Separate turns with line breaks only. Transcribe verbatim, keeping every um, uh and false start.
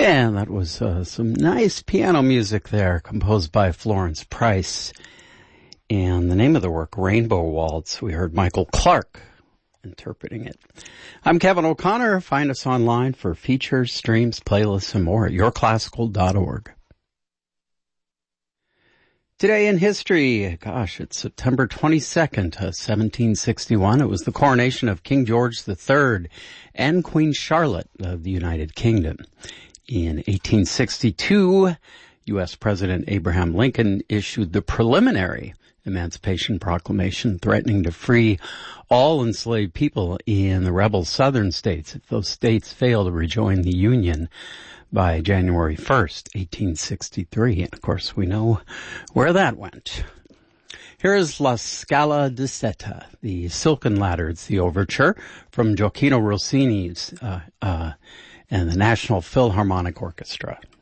And that was uh, some nice piano music there, composed by Florence Price. And the name of the work, Rainbow Waltz, we heard Michael Clark interpreting it. I'm Kevin O'Connor. Find us online for features, streams, playlists, and more at your classical dot org. Today in history, gosh, it's September twenty-second, uh, seventeen sixty-one. It was the coronation of King George the Third and Queen Charlotte of the United Kingdom. In eighteen sixty-two, U S President Abraham Lincoln issued the preliminary Emancipation Proclamation threatening to free all enslaved people in the rebel southern states if those states fail to rejoin the Union by January first, eighteen sixty-three. And of course, we know where that went. Here is La Scala di Seta, the Silken Ladder. It's the overture from Gioacchino Rossini's uh, uh, and the National Philharmonic Orchestra.